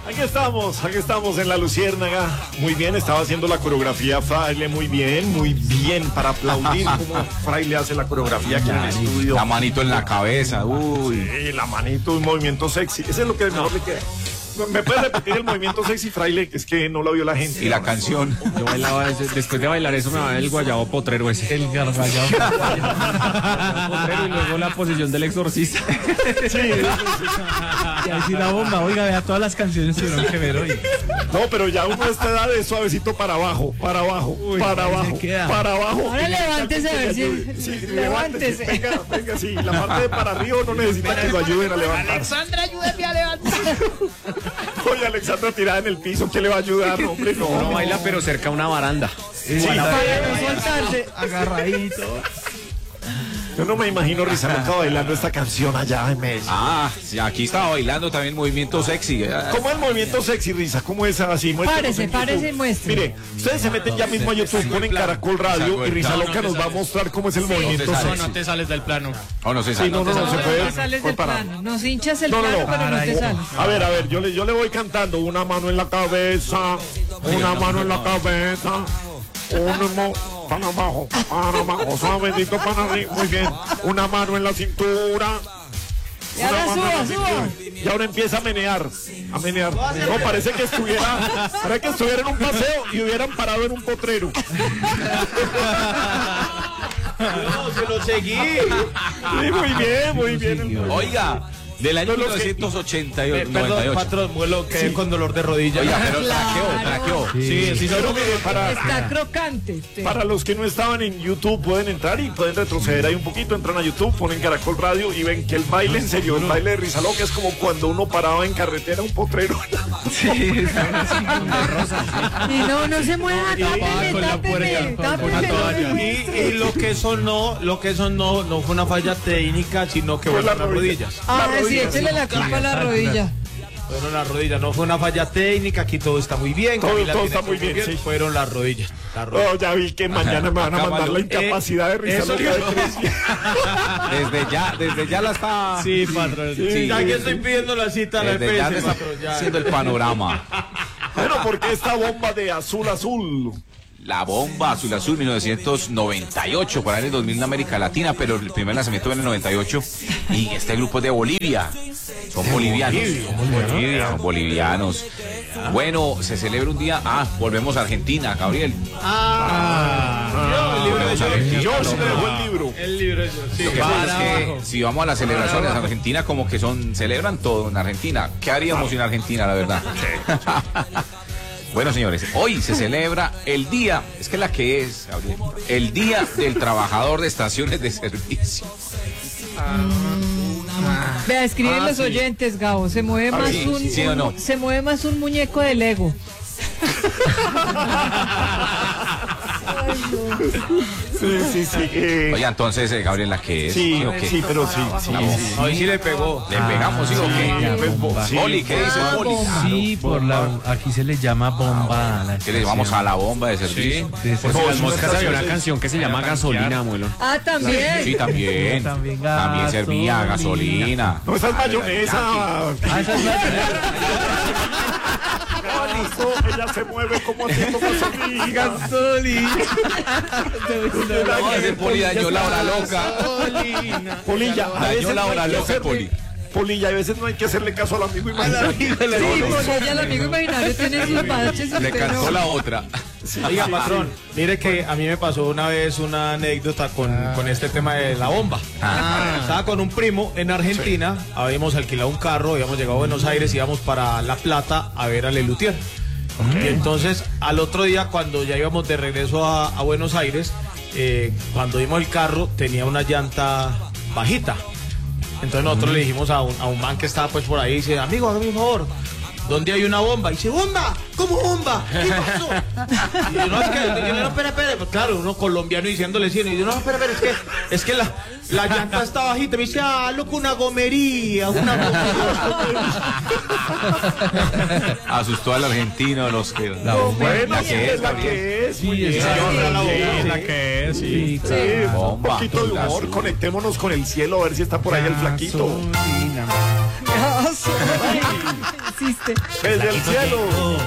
Aquí estamos en la Luciérnaga. Muy bien, estaba haciendo la coreografía Fraile, muy bien, para aplaudir como Fraile hace la coreografía aquí en el estudio. La manito en la cabeza, uy. Sí, la manito, un movimiento sexy, ese es lo que mejor le queda. ¿Me puedes repetir el movimiento sexy, Fraile? Es que no lo vio la gente. Y la canción. Yo bailaba, después de bailar eso me va el guayabo potrero ese. El gargallado Potrero y luego la posición del exorcista. Sí. Y ahí sí la bomba, oiga, vea, todas las canciones tuvieron que ver hoy. No, pero ya uno a esta edad es suavecito para abajo, para abajo, Uy, para ahí abajo, se queda. para abajo. Ahora levántese a ver si... Sí, levántese. Venga, sí, la parte de para arriba no necesita que lo ayuden a levantar. Alexandra, ayúdeme a levantar. Oye, Alexandra tirada en el piso, ¿qué le va a ayudar? No, hombre, Uno no. baila pero cerca a una baranda. Sí, Para no soltarse. Agarradito. yo no me imagino Rizaloca bailando esta canción allá en Medellín. Ah, sí, aquí estaba bailando también movimiento sexy. ¿Cómo es el movimiento sexy, Risa? ¿Cómo es así? Muéstrenos en Párese YouTube. y muestre. Mire, ustedes se meten ya mismo a YouTube, ponen Caracol Radio y Rizaloca nos va a mostrar cómo es el movimiento sale. sexy. No te sales del plano. Oh, no sé, Sí, no se No puede. te sales Fue del para- plano. Nos hinchas el No, no, plano, no. pero no te sales. A ver, yo le voy cantando. Una mano en la cabeza, una mano en la cabeza, uno para abajo, suavecito para arriba, muy bien. Una mano en la cintura. Y ahora una mano en la suba. cintura. Y ahora empieza a menear. No, parece que estuviera en un paseo y hubieran parado en un potrero. No, se lo seguí. Sí, muy bien. Oiga, del año No, los que- 1988. Perdón, 98. patrón, vuelo quedé con dolor de rodilla. Oiga, pero Claro. traqueó. Sí, Pero mire, Está crocante. para los que no estaban en YouTube pueden entrar y pueden retroceder ahí un poquito, entran a YouTube, ponen Caracol Radio y ven que el baile, en serio, el baile de Rizaloca es como cuando uno paraba en carretera un potrero. Y no se mueva, tápeme. Y lo que eso no fue una falla técnica, sino que Fue fueron la las rodillas. Ah, La sí, rodilla, échele sí. la culpa a la rodilla. Fueron las rodillas, no fue una falla técnica, aquí todo está muy bien. Todo Camila está tiene muy bien, sí. Fueron las rodillas. Oh, ya vi que mañana me van a mandar la incapacidad de Rizaloca de 3 días. Desde ya la está. Sí, patrón. Sí. Ya que estoy pidiendo la cita a la Desde ya EPS, está patrón, ya. haciendo el panorama. Bueno, porque esta bomba de azul, La bomba azul 1998, por ahí en el 2000 en América Latina, pero el primer lanzamiento fue en el 98. Y este grupo es de Bolivia. Son bolivianos. Son bolivianos. Bueno, se celebra un día. Volvemos a Argentina, Gabriel. El libro de George le dejó el libro. El libro de sí. Lo que pasa es que si vamos a las celebraciones en Argentina, como que celebran todo en Argentina. ¿Qué haríamos sin Argentina, la verdad? Bueno, señores, hoy se celebra el día, es que la que es, Gabriel, el Día del Trabajador de Estaciones de Servicio. Vea, escriben los oyentes, Gabo. Se mueve más sí, ¿sí o no? se mueve más un muñeco de Lego. Sí. Oiga, entonces, Gabriel, la que es. Sí, ¿o qué? sí, pero sí. Hoy sí le pegó. Le pegamos, ¿sí o qué? Sí. Poli, ¿qué dice Poli? Sí, aquí se le llama bomba a la ¿Qué le llamamos a la bomba de servicio? estación. Por si las moscas había una canción que se llama Gasolina, abuelo. Ah, también. Sí, también. También servía gasolina. No, esa es mayonesa. Esa es la Ella se mueve como haciendo gasolina. No, ese Poli dañó la hora loca. Polilla, a Dañó veces la no hora hay que loca, hacerle- Poli. Polilla, a veces no hay que hacerle caso al amigo imaginario. Sí, porque ella, el amigo imaginario, tiene sus baches y Le usted cantó no. la otra. Oiga, patrón, mire que a mí me pasó una vez una anécdota con este tema de la bomba. Estaba con un primo en Argentina, habíamos alquilado un carro, habíamos llegado a Buenos Aires, íbamos para La Plata a ver a Lelutier. Y entonces, al otro día, cuando ya íbamos de regreso a Buenos Aires, cuando vimos el carro, tenía una llanta bajita. Entonces nosotros le dijimos a un man que estaba pues por ahí, dice, amigo, hágame un favor, ¿dónde hay una bomba? Y dice, ¿bomba? ¿Cómo bomba? ¿Qué pasó? Y yo, no, es que, yo, no, espera, pues claro, uno colombiano diciéndole sí, y yo, no, espera, es que la llanta está bajita. Me dice, loco, una gomería. Asustó al argentino, los que. Bueno, la sí, que es la que es. Sí, Muy bien. es la que es, sí. Sí, un Bomba, poquito de humor, azul. conectémonos con el cielo a ver si está por ahí el flaquito. Gasolina. Existe. Desde el cielo.